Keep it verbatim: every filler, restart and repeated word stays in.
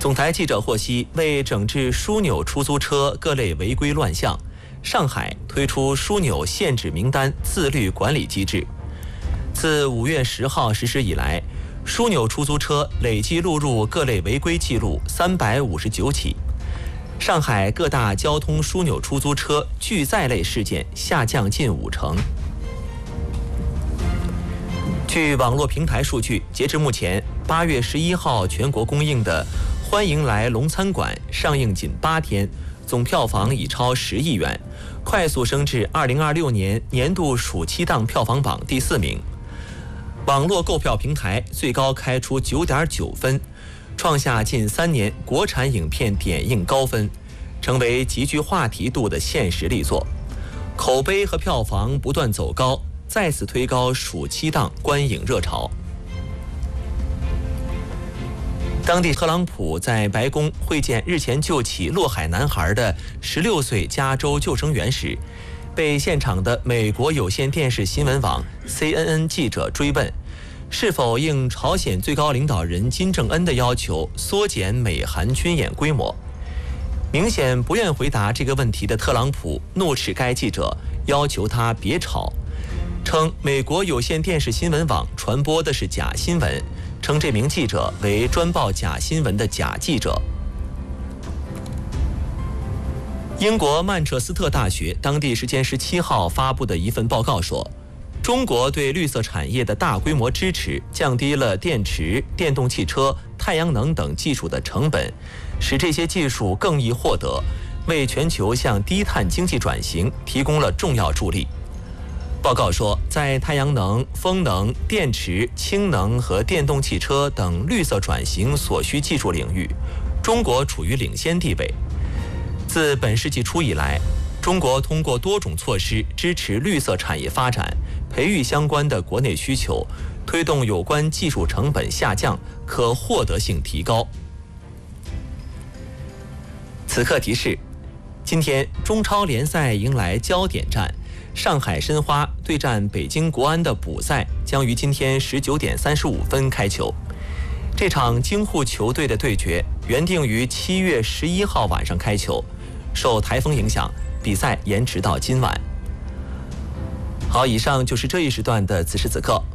总台记者获悉，为整治枢纽出租车各类违规乱象，上海推出枢纽限制名单自律管理机制。自五月十号实施以来，枢纽出租车累计录入各类违规记录三百五十九起。上海各大交通枢纽出租车拒载类事件下降近五成。据网络平台数据，截至目前，八月十一号全国公映的《欢迎来龙餐馆》上映仅八天，总票房已超十亿元，快速升至二零二六年年度暑期档票房榜第四名。网络购票平台最高开出九点九分，创下近三年国产影片点映高分，成为极具话题度的现实力作，口碑和票房不断走高，再次推高暑期档观影热潮。当地特朗普在白宫会见日前救起落海男孩的十六岁加州救生员时，被现场的美国有线电视新闻网 C N N 记者追问，是否应朝鲜最高领导人金正恩的要求缩减美韩军演规模。明显不愿回答这个问题的特朗普怒斥该记者，要求他别吵，称美国有线电视新闻网传播的是假新闻，称这名记者为专报假新闻的假记者。英国曼彻斯特大学当地时间十七号发布的一份报告说，中国对绿色产业的大规模支持降低了电池、电动汽车、太阳能等技术的成本，使这些技术更易获得，为全球向低碳经济转型提供了重要助力。报告说，在太阳能、风能、电池、氢能和电动汽车等绿色转型所需技术领域，中国处于领先地位。自本世纪初以来，中国通过多种措施支持绿色产业发展，培育相关的国内需求，推动有关技术成本下降，可获得性提高。此刻提示：今天中超联赛迎来焦点战，上海申花对战北京国安的补赛将于今天十九点三十五分开球。这场京沪球队的对决原定于七月十一号晚上开球，受台风影响，比赛延迟到今晚。好，以上就是这一时段的此时此刻。